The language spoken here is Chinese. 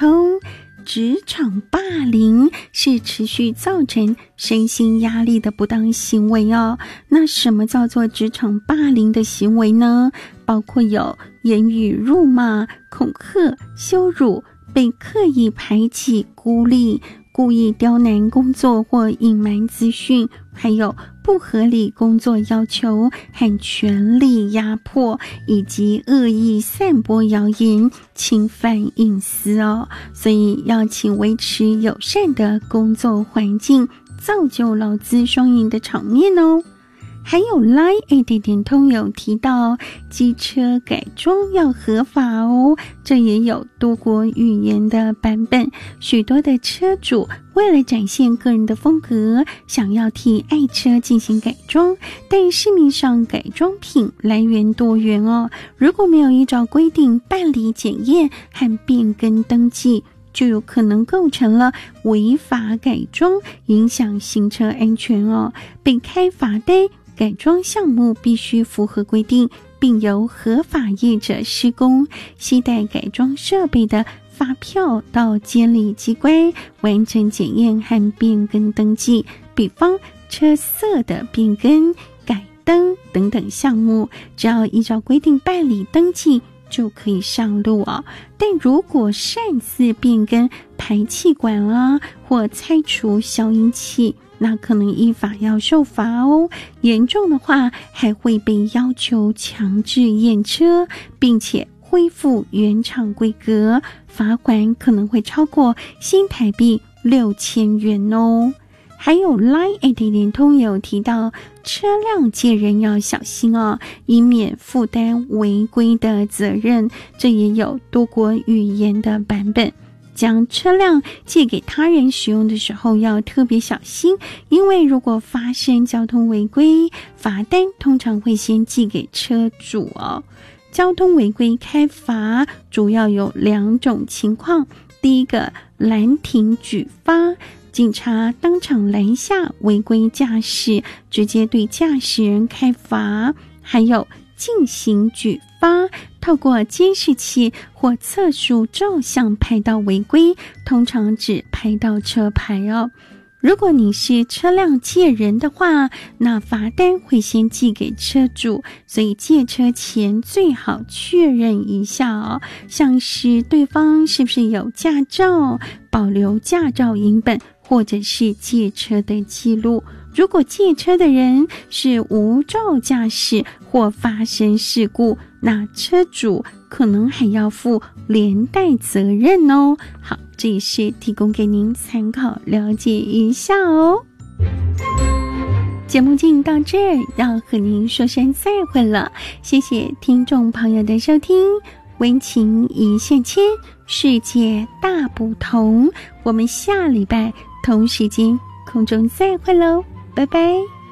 通，职场霸凌是持续造成身心压力的不当行为哦。那什么叫做职场霸凌的行为呢？包括有言语辱骂、恐吓、羞辱、被刻意排挤、孤立、故意刁难工作或隐瞒资讯，还有不合理工作要求和权力压迫，以及恶意散播谣言，侵犯隐私哦。所以要请维持友善的工作环境，造就劳资双赢的场面哦。还有 Line 点通有提到机车改装要合法哦，这也有多国语言的版本。许多的车主为了展现个人的风格，想要替爱车进行改装，但市面上改装品来源多元哦，如果没有依照规定办理检验和变更登记，就有可能构成了违法改装，影响行车安全哦，被开罚单。改装项目必须符合规定，并由合法业者施工，携带改装设备的发票到监理机关完成检验和变更登记。比方车色的变更、改灯等等项目，只要依照规定办理登记就可以上路哦。但如果擅自变更排气管啊，或拆除消音器，那可能依法要受罚哦，严重的话还会被要求强制验车，并且恢复原厂规格，罚款可能会超过新台币6000元哦。还有 Line 点通有提到车辆借人要小心哦，以免负担违规的责任，这也有多国语言的版本。将车辆借给他人使用的时候要特别小心，因为如果发生交通违规，罚单通常会先寄给车主哦。交通违规开罚主要有2种情况，第一个拦停举发，警察当场拦下违规驾驶，直接对驾驶人开罚；还有进行举发，透过监视器或测速照相拍到违规，通常只拍到车牌哦。如果你是车辆借人的话，那罚单会先寄给车主，所以借车前最好确认一下哦，像是对方是不是有驾照，保留驾照影本，或者是借车的记录。如果借车的人是无照驾驶或发生事故，那车主可能还要负连带责任哦。好，这也是提供给您参考了解一下哦。节目进行到这儿，要和您说声再会了，谢谢听众朋友的收听。温情一线牵，世界大不同，我们下礼拜同时间空中再会喽，拜拜。